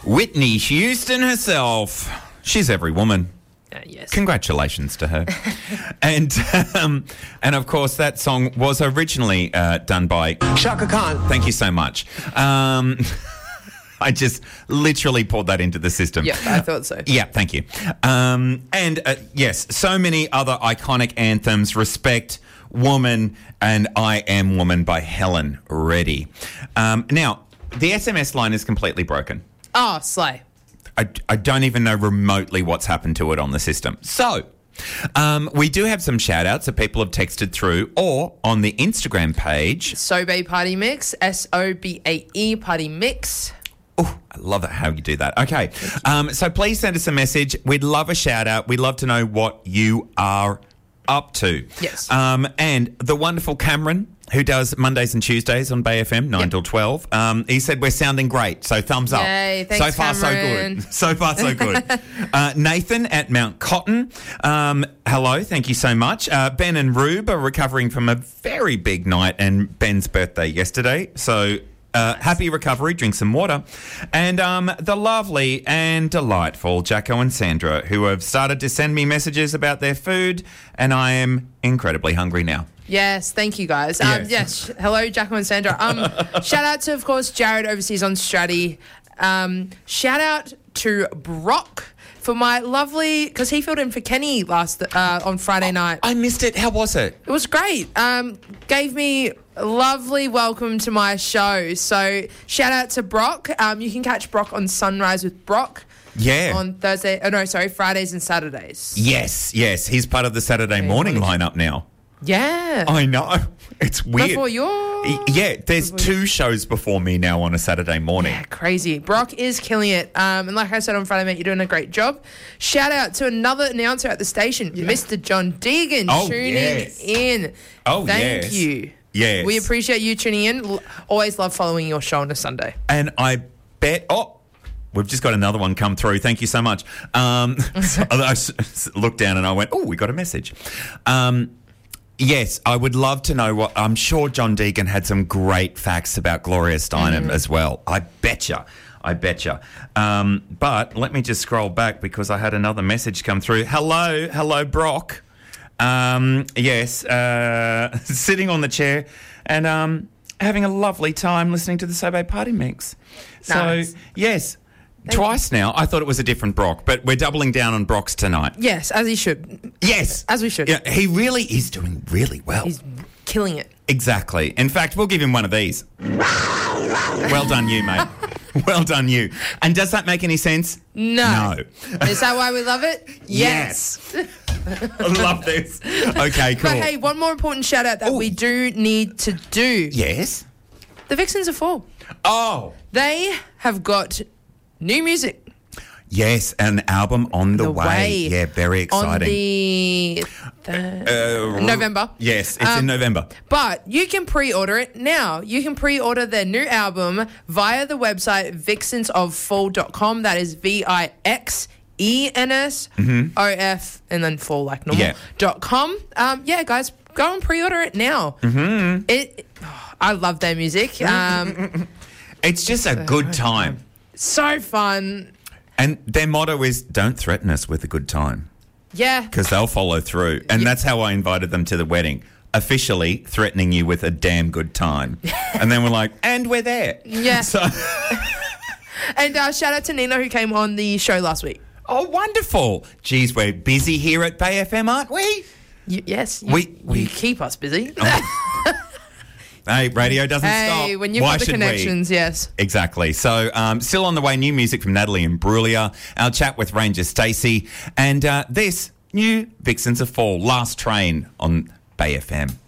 Whitney Houston herself. She's every woman. Yes. Congratulations to her. and of course, that song was originally done by Shaka Khan. Thank you so much. I just literally pulled that into the system. Yeah, I thought so. Yeah, thank you. Yes, so many other iconic anthems. Respect, Woman, and I Am Woman by Helen Reddy. Now, the SMS line is completely broken. Oh, slay. I don't even know remotely what's happened to it on the system. So, we do have some shout-outs that people have texted through or on the Instagram page. Sobe Party Mix, SOBAE Party Mix. Oh, I love it how you do that. Okay, so please send us a message. We'd love a shout-out. We'd love to know what you are up to. Yes. And the wonderful Cameron, who does Mondays and Tuesdays on Bay FM, 9 till 12, he said we're sounding great, so thumbs up. Yay, thanks, so far, Cameron. so good. So far, so good. Nathan at Mount Cotton, hello, thank you so much. Ben and Rube are recovering from a very big night and Ben's birthday yesterday, so... happy recovery, drink some water. And the lovely and delightful Jacko and Sandra, who have started to send me messages about their food, and I am incredibly hungry now. Yes, thank you guys. Yes. Yes, hello, Jacko and Sandra. Shout out to, of course, Jared overseas on Stratty. Shout out to Brock for my lovely, because he filled in for Kenny on Friday night. I missed it. How was it? It was great. Gave me a lovely welcome to my show. So shout out to Brock. You can catch Brock on Sunrise with Brock. Yeah. On Fridays and Saturdays. Yes. He's part of the Saturday morning lineup now. Yeah. I know. It's weird. Before your... Yeah, there's two shows before me now on a Saturday morning. Yeah, crazy. Brock is killing it. And like I said on Friday, mate, you're doing a great job. Shout out to another announcer at the station, Mr. John Deegan, tuning in. Oh, Thank you. Yes. We appreciate you tuning in. Always love following your show on a Sunday. And I bet... Oh, we've just got another one come through. Thank you so much. So I looked down and I went, oh, we got a message. Yes, I would love to know what... I'm sure John Deegan had some great facts about Gloria Steinem as well. I betcha. But let me just scroll back because I had another message come through. Hello, Brock. Yes, sitting on the chair and having a lovely time listening to the Sobe Party Mix. Nice. So, yes... Twice now. I thought it was a different Brock, but we're doubling down on Brock's tonight. Yes, as he should. Yes. As we should. Yeah, he really is doing really well. He's killing it. Exactly. In fact, we'll give him one of these. Well done you, mate. Well done you. And does that make any sense? No. Is that why we love it? Yes. I love this. Okay, cool. But hey, one more important shout out that we do need to do. Yes? The Vixens are full. Oh. They have got... new music. Yes, an album on the way. Yeah, very exciting. On the November. Yes, it's in November. But you can pre-order it now. You can pre-order their new album via the website vixensoffull.com. That is VIXENSOF and then full like normal .com. Yeah, guys, go and pre-order it now. I love their music. It's just a good time. So fun. And their motto is, don't threaten us with a good time. Yeah. Because they'll follow through. And that's how I invited them to the wedding. Officially threatening you with a damn good time. And then we're like, and we're there. Yeah. So and shout out to Nina who came on the show last week. Oh, wonderful. Geez, we're busy here at Bay FM, aren't we? Yes. We keep us busy. Hey, radio doesn't stop. Hey, when you've got the connections, yes. Exactly. So, still on the way, new music from Natalie and Brulia, our chat with Ranger Stacey, and this new Vixens of Fall, Last Train on Bay FM.